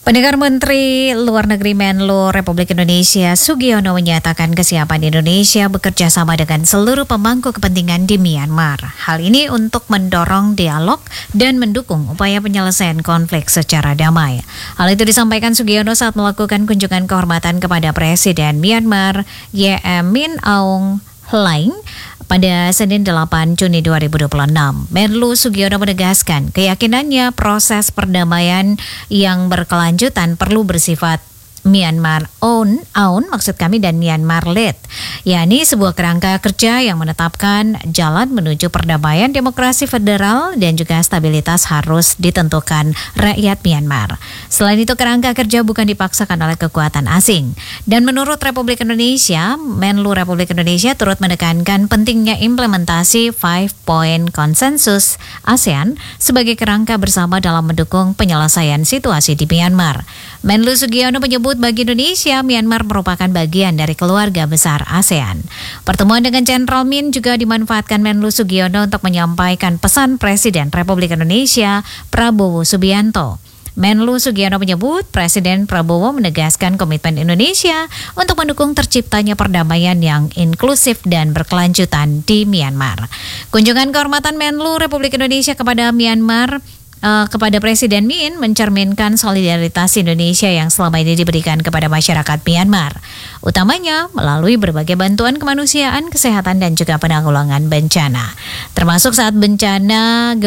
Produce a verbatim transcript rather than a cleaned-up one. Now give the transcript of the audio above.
Perdana Menteri Luar Negeri Menlu Republik Indonesia Sugiono menyatakan kesiapan Indonesia bekerja sama dengan seluruh pemangku kepentingan di Myanmar. Hal ini untuk mendorong dialog dan mendukung upaya penyelesaian konflik secara damai. Hal itu disampaikan Sugiono saat melakukan kunjungan kehormatan kepada Presiden Myanmar Y M Min Aung Hlaing pada Senin delapan Juni dua ribu dua puluh enam. Menlu Sugiono menegaskan keyakinannya proses perdamaian yang berkelanjutan perlu bersifat Myanmar own, own maksud kami dan Myanmar led, yakni sebuah kerangka kerja yang menetapkan jalan menuju perdamaian, demokrasi federal dan juga stabilitas harus ditentukan rakyat Myanmar. Selain itu kerangka kerja bukan dipaksakan oleh kekuatan asing. Dan menurut Republik Indonesia, Menlu Republik Indonesia turut menekankan pentingnya implementasi Five Point Konsensus ASEAN sebagai kerangka bersama dalam mendukung penyelesaian situasi di Myanmar. Menlu Sugiono menyebut bagi Indonesia, Myanmar merupakan bagian dari keluarga besar ASEAN. Pertemuan dengan Jenderal Min juga dimanfaatkan Menlu Sugiono untuk menyampaikan pesan Presiden Republik Indonesia Prabowo Subianto. Menlu Sugiono menyebut Presiden Prabowo menegaskan komitmen Indonesia untuk mendukung terciptanya perdamaian yang inklusif dan berkelanjutan di Myanmar. Kunjungan kehormatan Menlu Republik Indonesia kepada Myanmar Uh, kepada Presiden Min mencerminkan solidaritas Indonesia yang selama ini diberikan kepada masyarakat Myanmar, utamanya melalui berbagai bantuan kemanusiaan, kesehatan dan juga penanggulangan bencana, termasuk saat bencana